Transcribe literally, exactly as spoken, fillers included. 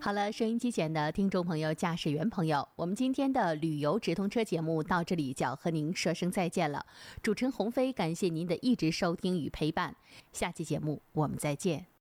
好了，收音机前的听众朋友、驾驶员朋友，我们今天的旅游直通车节目到这里就要和您说声再见了。主持人鸿飞，感谢您的一直收听与陪伴，下期节目我们再见。